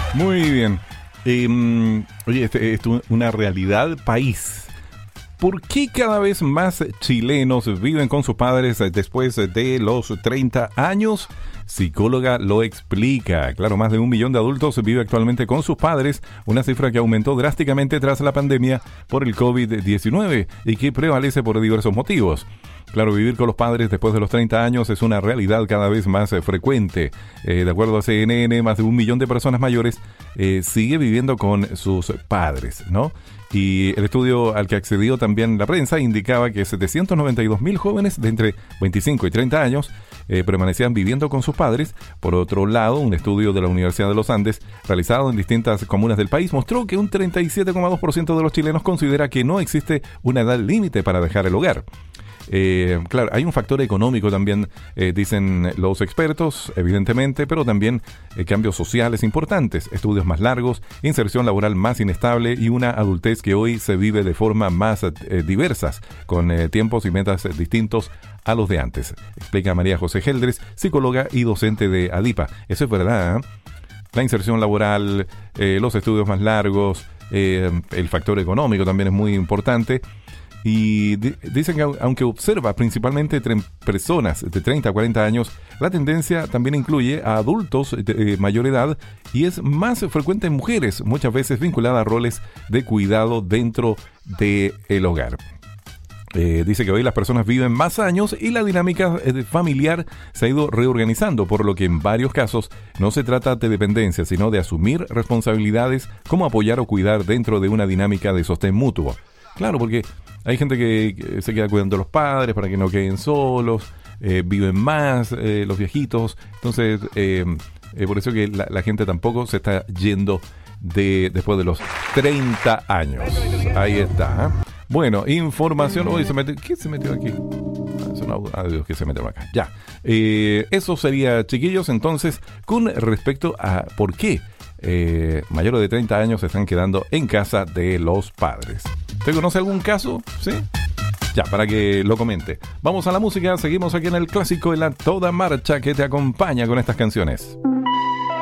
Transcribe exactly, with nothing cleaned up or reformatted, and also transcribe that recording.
Muy bien. Eh, oye, este es una realidad país. ¿Por qué cada vez más chilenos viven con sus padres después de los treinta años? Psicóloga lo explica. Claro, más de un millón de adultos vive actualmente con sus padres, una cifra que aumentó drásticamente tras la pandemia por el covid diecinueve y que prevalece por diversos motivos. Claro, vivir con los padres después de los treinta años es una realidad cada vez más eh, frecuente. Eh, de acuerdo a C N N, más de un millón de personas mayores eh, sigue viviendo con sus padres, ¿no? Y el estudio al que accedió también la prensa indicaba que setecientos noventa y dos mil jóvenes de entre veinticinco y treinta años eh, permanecían viviendo con sus padres. Por otro lado, un estudio de la Universidad de los Andes, realizado en distintas comunas del país, mostró que un treinta y siete coma dos por ciento de los chilenos considera que no existe una edad límite para dejar el hogar. Eh, claro, hay un factor económico también, eh, dicen los expertos, evidentemente, pero también eh, cambios sociales importantes, estudios más largos, inserción laboral más inestable y una adultez que hoy se vive de forma más eh, diversas, con eh, tiempos y metas eh, distintos a los de antes, explica María José Geldres, psicóloga y docente de ADIPA. Eso es verdad, ¿eh? La inserción laboral, eh, los estudios más largos, eh, el factor económico también es muy importante. Y di- dicen que aunque observa principalmente entre personas de treinta a cuarenta años, la tendencia también incluye a adultos de eh, mayor edad y es más frecuente en mujeres, muchas veces vinculada a roles de cuidado dentro del hogar. Eh, dice que hoy las personas viven más años y la dinámica eh, familiar se ha ido reorganizando, por lo que en varios casos no se trata de dependencia, sino de asumir responsabilidades como apoyar o cuidar dentro de una dinámica de sostén mutuo. Claro, porque hay gente que, que se queda cuidando a los padres para que no queden solos, eh, viven más eh, los viejitos, entonces eh, eh, por eso que la, la gente tampoco se está yendo de después de los treinta años. Ahí está, ¿eh? Bueno, información. Uy, se metió, ¿qué se metió aquí? Ah, son audios que se metieron acá. Ya. Eh, eso sería, chiquillos, entonces, con respecto a por qué eh, mayores de treinta años se están quedando en casa de los padres. ¿Usted conoce algún caso? ¿Sí? Ya, para que lo comente. Vamos a la música, seguimos aquí en el clásico de la Toda Marcha que te acompaña con estas canciones.